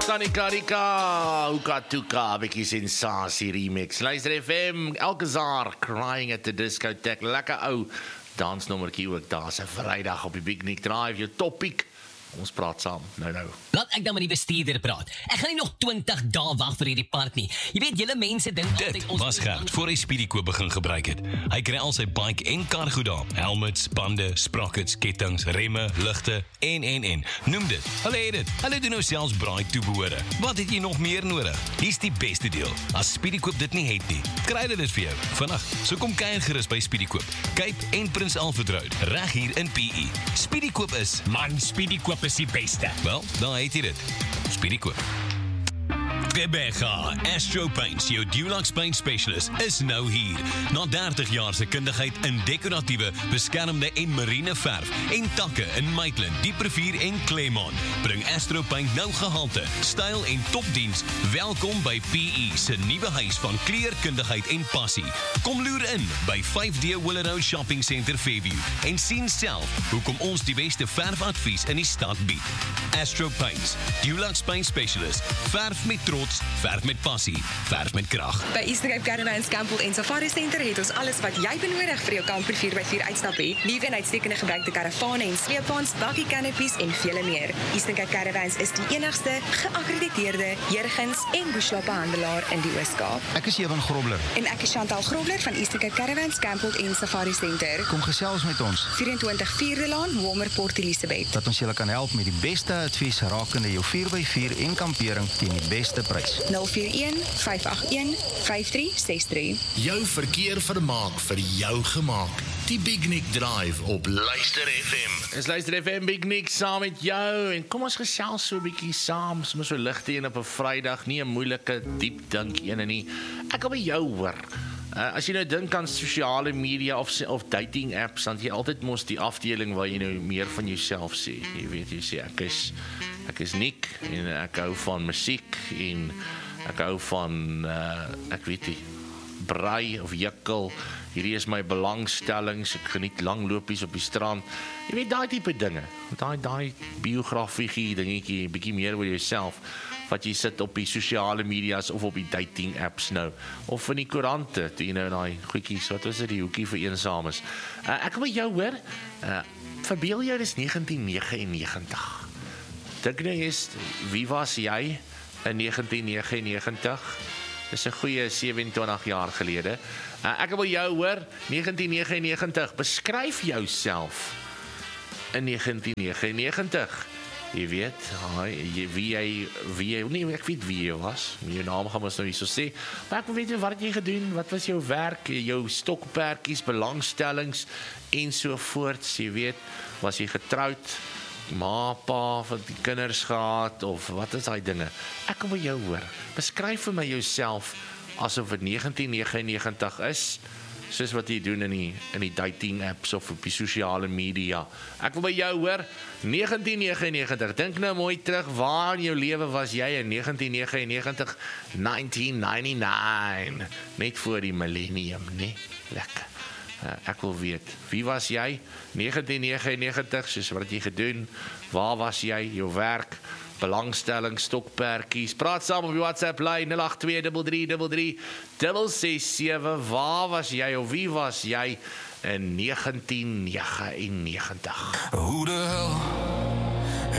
Sanika Rika, Uka Tuka, bietjie sensasie remix. Luister FM, Alcazar, Crying at the Discotheque, lekker ou dansnommertjie ook daar, se Vrydag op die Big Nick Drive, jou topic. Ons praat saam, nou. Laat ek dan met die bestuurder praat. Ek gaan nie nog 20 dae wag vir hierdie park nie. Jy weet, julle mense dink altyd Dit was Gert voor hy Speedykoop begin gebruik het. Hy kry al sy bike en kar goed daar. Helmets, bande, sprockets, kettings, remme, ligte en. Noem dit. Hulle het dit. Hulle doen nou selfs braai toebehore. Wat het jy nog meer nodig? Hier's die beste deel. As Speedykoop dit nie het nie, kry hulle dit vir jou. Vandag, so kom kuier gerus by Speedykoop. Cape en Prins Alfred Road, reg hier in PE. Speedykoop is Man, Speedykoop is die beste. wel, daar het jy dit. Speedykoop. Rebecca, Astro Paints, jou Dulux Paint Specialist, is nou hier. Na 30 jaar se kundigheid in decoratiewe, beskermde en marine verf en takke in Maitland, Dieprivier en Claremont, bring Astro Paint nou gehalte, styl en topdiens. Welkom by PE se nuwe huis van kleurkundigheid en passie. Kom loer in by 5D Willow Shopping Center Fairview en sien self hoekom ons die beste verfadvies in die stad bied. Astro Paints, Dulux Paint Specialist, verf met trots, verf met passie, verf met krag. By Eastern Cape Caravans, Campbell en Safari Center het ons alles wat jy benodig vir jou kamper 4x4 uitstap het. Liewe en uitstekende gebruikte karavane en sleepwaens, bakkie canopies en vele meer. Eastern Cape Caravans is die enigste geakkrediteerde Jurgens en Bushwappe handelaar in die Oos-Kaap. Ek is Ewan Grobler. En ek is Chantal Grobler van Eastern Cape Caravans, Campbell en Safari Center. Kom gesels met ons, 24 Vierde Laan, Walmer, Port Elizabeth. dat ons julle kan help met die beste advies rakende jou 4x4 en kampering teen die beste prys. 041-581-5363. Jou verkeer vermaak vir jou gemaak. Die Big Nick Drive op Luister FM. Is Luister FM Big Nick saam met jou en kom ons gesels so 'n bietjie saam, soms so ligte een op 'n Vrydag, nie 'n moeilike diep dink ene nie. Ek wil by jou hoor. As jy nou dink aan sosiale media of dating apps, dan jy altyd mos die afdeling waar jy nou meer van jouself sê. Jy weet, jy sê ek is Nick en ek hou van musiek en ek hou van ek weet nie, braai of jukkel. Hierdie is my belangstellings, ek geniet langlopies op die strand. Jy weet, daai tipe dinge. Daai biografie dingetjie, bietjie meer oor jouself wat jy sit op die sosiale media's of op die dating apps nou, of in die koerante, toe jy nou daai goedjies, wat was dit, die hoekie vir eensames. Ek wil jou hoor, verbeel jou dis 1999. Dink nou eens, wie was jy in 1999? Dis 'n goeie 27 jaar gelede. Ek wil jou hoor, 1999, beskryf jouself in 1999. Jy weet, wie jy, nee, ek weet wie jy was. Jou naam gaan ons nou hier so sê. Maar ek wil weet, wat het jy gedoen? Wat was jou werk, jou stokpertjies, belangstellings en so voorts, jy weet, was jy getroud? Ma, pa, van die kinders gehad, of wat is daai dinge? Ek wil jou hoor. Beskryf vir my jouself asof dit 1999 is, soos wat jy doen in die dating apps of op die sosiale media. Ek wil by jou hoor, 1999, dink nou mooi terug, waar in jou lewe was jy in 1999, 1999, net voor die millennium, nee, lekker. Ek wil weet, wie was jy 1999, soos wat het jy gedoen, waar was jy, jou werk, belangstelling, stokpertjies, praat saam op die WhatsApp lyn 082333667, waar was jy of wie was jy in 1999? Who the hell